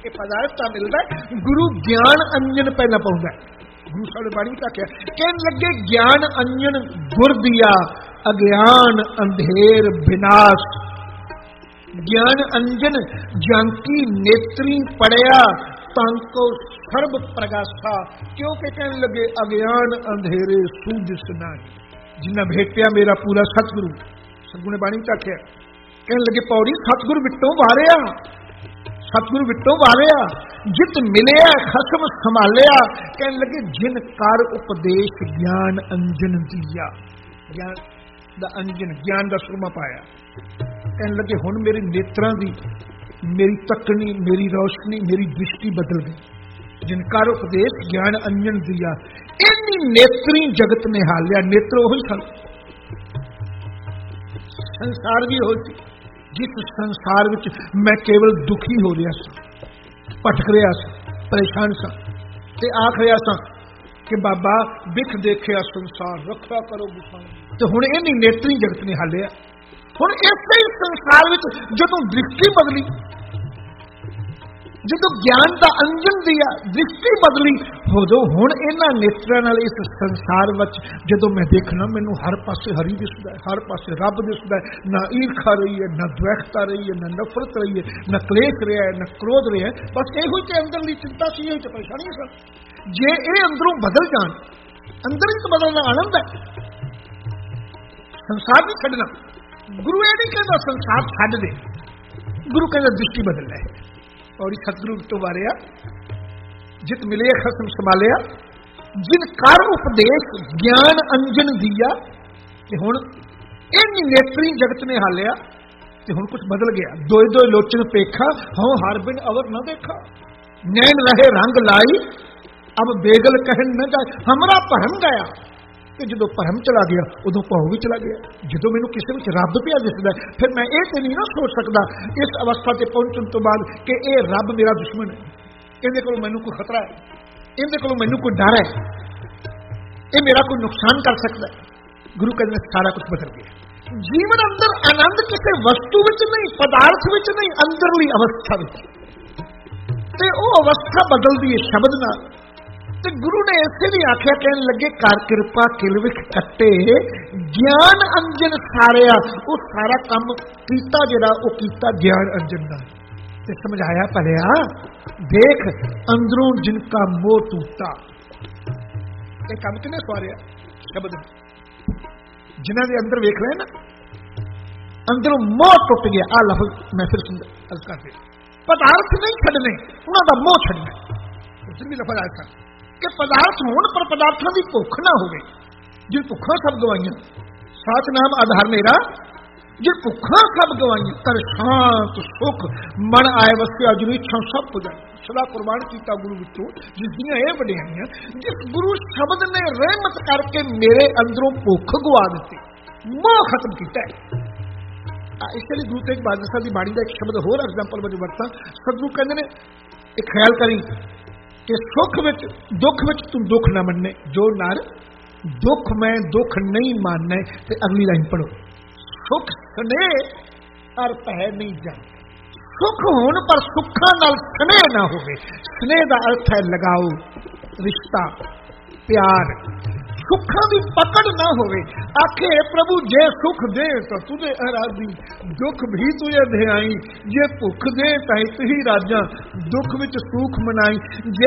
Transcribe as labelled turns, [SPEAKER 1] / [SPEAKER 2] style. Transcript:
[SPEAKER 1] ਇਹ ਪਦਾਰਥ ਤਾਂ ਮਿਲਦਾ। ਗੁਰੂ ਗਿਆਨ ਅੰਜਨ ਪਹਿਲਾਂ ਪਾਉਂਦਾ। ਗੁਰੂ ਸਾਹਿਬ ਨੇ ਬਾਣੀ ਵਿੱਚ ਆਖਿਆ, ਕਹਿਣ ਲੱਗੇ ਗਿਆਨ ਅੰਜਨ ਗੁਰ ਦੀਆ, ਅਗਿਆਨ ਅੰਧੇਰ ਵਿਨਾਸ਼। ਗਿਆਨ ਅੰਜਨ ਜਾਂਕੀ ਨੇਤਰੀ ਪੜਿਆ, ਤਾਂਕੋ ਸਰਬ ਪ੍ਰਗਾਸਾ। ਕਿਉਂਕਿ ਕਹਿਣ ਲੱਗੇ ਅਗਿਆਨ ਅੰਧੇਰੇ ਸੂਝਸ ਨਾਹੀ। ਜਿੰਨਾ ਭੇਟਿਆ ਮੇਰਾ ਪੂਰਾ ਸਤਿਗੁਰੂ, ਸਤਿਗੁਰੂ ਨੇ ਬਾਣੀ ਵਿੱਚ ਆਖਿਆ, ਕਹਿਣ ਲੱਗੇ ਪੌੜੀ ਸਤਿਗੁਰੂ ਵਿਟੋਂ ਵਾਰਿਆ, ਸਤਿਗੁਰੂ ਵਿਟੋਂ ਵਾਰਿਆ, ਜਿਤ ਮਿਲਿਆ ਖਸਮ ਸੰਭਾਲਿਆ। ਕਹਿਣ ਲੱਗੇ ਜਿਨ ਕਰ ਉਪਦੇਸ਼ ਗਿਆਨ ਅੰਜਨ ਦੀਆ। ਗਿਆਨ ਦਾ ਅੰਜਨ, ਗਿਆਨ ਦਾ ਸੁਰਮਾ ਪਾਇਆ। ਕਹਿਣ ਲੱਗੇ ਹੁਣ ਮੇਰੇ ਨੇਤਰਾਂ ਦੀ, ਮੇਰੀ ਤੱਕਣੀ, ਮੇਰੀ ਰੌਸ਼ਨੀ, ਮੇਰੀ ਦ੍ਰਿਸ਼ਟੀ ਬਦਲ ਗਈ। ਜਿਨ ਕਰ ਉਪਦੇਸ਼ ਗਿਆਨ ਅੰਜਨ ਦੀਆ। ਇੰਨੀ ਨੇਤਰੀ ਜਗਤ ਨਿਹਾਲਿਆ। ਨੇਤਰ ਉਹੀ ਸਨ, ਸੰਸਾਰ ਵੀ ਹੋਈ ਸੀ, ਜਿਸ ਸੰਸਾਰ ਵਿੱਚ ਮੈਂ ਕੇਵਲ ਦੁਖੀ ਹੋ ਰਿਹਾ ਸਾਂ, ਭਟਕ ਰਿਹਾ ਸਾਂ, ਪਰੇਸ਼ਾਨ ਸਾਂ, ਤੇ ਆਖ ਰਿਹਾ ਸਾਂ ਕਿ ਬਾਬਾ ਵਿਖ ਦੇਖਿਆ ਸੰਸਾਰ, ਰੱਖਿਆ ਕਰੋ ਗੁਸਾਈ। ਤੇ ਹੁਣ ਇੰਨੀ ਨੇਤਰੀ ਜਗਤ ਨਿਹਾਲਿਆ। ਹੁਣ ਇਸੇ ਸੰਸਾਰ ਵਿੱਚ ਜਦੋਂ ਦ੍ਰਿਸ਼ਟੀ ਬਦਲੀ, ਜਦੋਂ ਗਿਆਨ ਦਾ ਅੰਜਨ ਦਿਆ, ਦ੍ਰਿਸ਼ਟੀ ਬਦਲੀ, ਉਦੋਂ ਹੁਣ ਇਹਨਾਂ ਨੇਤਰਾਂ ਨਾਲ ਇਸ ਸੰਸਾਰ ਵਿੱਚ ਜਦੋਂ ਮੈਂ ਦੇਖਣਾ, ਮੈਨੂੰ ਹਰ ਪਾਸੇ ਹਰੀ ਦਿਸਦਾ ਹੈ, ਹਰ ਪਾਸੇ ਰੱਬ ਦਿਸਦਾ ਹੈ। ਨਾ ਈਰਖਾ ਰਹੀ ਹੈ, ਨਾ ਦਵੈਖਤਾ ਰਹੀ ਹੈ, ਨਾ ਨਫ਼ਰਤ ਰਹੀ ਹੈ, ਨਾ ਕਲੇਸ਼ ਰਿਹਾ ਹੈ, ਨਾ ਕ੍ਰੋਧ ਰਿਹਾ ਹੈ। ਬਸ ਇਹੋ ਹੀ ਤੇ ਅੰਦਰਲੀ ਚਿੰਤਾ ਸੀ, ਇਹੋ ਤੇ ਪਰੇਸ਼ਾਨੀ ਸਨ। ਜੇ ਇਹ ਅੰਦਰੋਂ ਬਦਲ ਜਾਣ, ਅੰਦਰ ਹੀ ਬਦਲਣ ਦਾ ਆਨੰਦ ਹੈ। ਸੰਸਾਰ ਨਹੀਂ ਛੱਡਣਾ। ਗੁਰੂ ਇਹ ਨਹੀਂ ਕਹਿੰਦਾ ਸੰਸਾਰ ਛੱਡ ਦੇ, ਗੁਰੂ ਕਹਿੰਦਾ ਦ੍ਰਿਸ਼ਟੀ ਬਦਲ ਲੈ। ਔਰ ਸਤਿਗੁਰੂ ਤੋਂ ਵਾਰਿਆ, ਜਿਤ ਮਿਲੇ ਖਸਮ ਸੰਭਾਲਿਆ, ਜਿਨ ਕਰ ਉਪਦੇਸ਼ ਗਿਆਨ ਅੰਜਨ ਦੀਆ। ਤੇ ਹੁਣ ਇੰਨੀ ਨੇਤਰੀ ਜਗਤ ਨੇ ਹਾਲਿਆ, ਤੇ ਹੁਣ ਕੁਝ ਬਦਲ ਗਿਆ। ਦੋਏ ਦੋਏ ਲੋਚਨ ਪੇਖਾ, ਹਉ ਹਰ ਬਿਨ ਅਵਰ ਨਾ ਦੇਖਾ। ਨੈਣ ਰਹੇ ਰੰਗ ਲਾਈ, ਅਬ ਬੇਗਲ ਕਹਿਣ ਨਾ ਜਾਏ। ਹਮਰਾ ਭਰਮ ਗਿਆ, ਤੇ ਜਦੋਂ ਭਰਮ ਚਲਾ ਗਿਆ ਉਦੋਂ ਭਾਉ ਵੀ ਚਲਾ ਗਿਆ। ਜਦੋਂ ਮੈਨੂੰ ਕਿਸੇ ਵਿੱਚ ਰੱਬ ਪਿਆ ਦਿਸਦਾ, ਫਿਰ ਮੈਂ ਇਹ ਤੇ ਨਹੀਂ ਨਾ ਸੋਚ ਸਕਦਾ ਇਸ ਅਵਸਥਾ ਤੇ ਪਹੁੰਚਣ ਤੋਂ ਬਾਅਦ ਕਿ ਇਹ ਰੱਬ ਮੇਰਾ ਦੁਸ਼ਮਣ ਹੈ, ਇਹਦੇ ਕੋਲੋਂ ਮੈਨੂੰ ਕੋਈ ਖਤਰਾ ਹੈ, ਇਹਦੇ ਕੋਲੋਂ ਮੈਨੂੰ ਕੋਈ ਡਰ ਹੈ, ਇਹ ਮੇਰਾ ਕੋਈ ਨੁਕਸਾਨ ਕਰ ਸਕਦਾ ਹੈ। ਗੁਰੂ ਕਹਿੰਦੇ ਸਾਰਾ ਕੁਝ ਬਦਲ ਗਿਆ। ਜੀਵਨ ਅੰਦਰ ਆਨੰਦ ਕਿਸੇ ਵਸਤੂ ਵਿੱਚ ਨਹੀਂ, ਪਦਾਰਥ ਵਿੱਚ ਨਹੀਂ, ਅੰਦਰਲੀ ਅਵਸਥਾ ਵਿੱਚ। ਤੇ ਉਹ ਅਵਸਥਾ ਬਦਲਦੀ ਹੈ ਸ਼ਬਦ ਨਾਲ। ਤੇ ਗੁਰੂ ਨੇ ਇਸੇ ਲਈ ਆਖਿਆ, ਕਹਿਣ ਲੱਗੇ ਕਰ ਕਿਰਪਾ ਕਿਲ ਵਿਖ ਕੱਟੇ, ਗਿਆਨ ਅੰਜਨ ਸਾਰਿਆ। ਉਹ ਸਾਰਾ ਕੰਮ ਕੀਤਾ ਜਿਹੜਾ, ਉਹ ਕੀਤਾ ਗਿਆਨ ਅੰਜਨ ਦਾ। ਤੇ ਸਮਝਾਇਆ ਭਲਿਆ, ਦੇਖ ਅੰਦਰੋਂ ਜਿਨ ਕਾ ਮੋਹ ਟੂਟਾ। ਇਹ ਕੰਮ ਕਿਨੇ ਸਵਾਰਿਆ? ਸ਼ਬਦ। ਜਿਨ੍ਹਾਂ ਦੇ ਅੰਦਰ ਵੇਖ ਰਹੇ ਨਾ, ਅੰਦਰੋਂ ਮੋਹ ਟੁੱਟ ਗਿਆ। ਆ ਲਫ਼ਜ਼ ਮੈਂ ਫਿਰ ਅਰਜ਼ ਕਰਦੇ, ਪਦਾਰਥ ਨਹੀਂ ਛੱਡਣੇ, ਉਹਨਾਂ ਦਾ ਮੋਹ ਛੱਡਣਾ। ਉਸ ਦਿਨ ਵੀ ਲਫ਼ਜ਼ ਆਇਆ ਸੀ ਕਿ ਪਦਾਰਥ ਹੋਣ ਪਰ ਪਦਾਰਥਾਂ ਦੀ ਭੁੱਖ ਨਾ ਹੋਵੇ। ਜੇ ਭੁੱਖਾਂ ਸਭ ਗਵਾਈਆਂ, ਸਾਚ ਨਾਮ ਆਧਾਰ ਮੇਰਾ, ਜੇ ਭੁੱਖਾਂ ਸਭ ਗਵਾਈਆਂ, ਕਰ ਸ਼ਾਂਤ ਸੁਖ ਮਨ ਆਏ ਵਸਿਆ, ਜਿਨ ਇੱਛਾ ਸਭ ਪੁਜਾਈ। ਸਦਾ ਕੁਰਬਾਨ ਕੀਤਾ ਗੁਰੂ ਵਿੱਚੋਂ, ਜਿਸ ਦੀਆਂ ਇਹ ਵਡਿਆਈਆਂ, ਜਿਸ ਗੁਰੂ ਸ਼ਬਦ ਨੇ ਰਹਿਮਤ ਕਰਕੇ ਮੇਰੇ ਅੰਦਰੋਂ ਭੁੱਖ ਗਵਾ ਦਿੱਤੀ, ਮੋਹ ਖਤਮ ਕੀਤਾ ਹੈ। ਇਸ ਲਈ ਗੁਰੂ ਤੇਗ ਬਹਾਦਰ ਸਾਹਿਬ ਦੀ ਬਾਣੀ ਦਾ ਇੱਕ ਸ਼ਬਦ ਹੋਰ ਐਗਜ਼ਾਮਪਲ ਵਜੋਂ ਵਰਤਾਂ। ਸਤਿਗੁਰੂ ਕਹਿੰਦੇ ਨੇ, ਇਹ ਖਿਆਲ ਕਰੀ ਕਿ ਸੁੱਖ ਵਿੱਚ ਦੁੱਖ ਵਿੱਚ ਤੂੰ ਦੁੱਖ ਨਾ ਮੰਨੇ, ਜੋ ਨਰ ਦੁੱਖ ਮੈਂ ਦੁੱਖ ਨਹੀਂ ਮੰਨੇ। ਤੇ ਅਗਲੀ ਲਾਈਨ ਪੜੋ, ਸੁੱਖ ਸਨੇਹ ਅਰ ਭੈ ਨਹੀਂ ਜਾਣੇ। ਸੁੱਖ ਹੋਣ ਪਰ ਸੁੱਖਾਂ ਨਾਲ ਸਨੇਹ ਨਾ ਹੋਵੇ। ਸਨੇਹ ਦਾ ਅਰਥ ਹੈ ਲਗਾਓ, ਰਿਸ਼ਤਾ, ਪਿਆਰ। ਸੁੱਖਾਂ ਦੀ ਪਕੜ ਨਾ ਹੋਵੇ। ਆਖੇ ਪ੍ਰਭੂ ਜੇ ਸੁਖ ਦੇ ਤਾਂ ਤੁਝੇ ਅਰਾਜ਼ੀ, ਦੁੱਖ ਵੀ ਤੁਝੇ ਧਿਆਈ। ਜੇ ਭੁੱਖ ਦੇ ਤਾਂ ਤੁਹੀ ਰਾਜਾਂ, ਦੁੱਖ ਵਿੱਚ ਸੁਖ ਮਨਾਈ। ਜੇ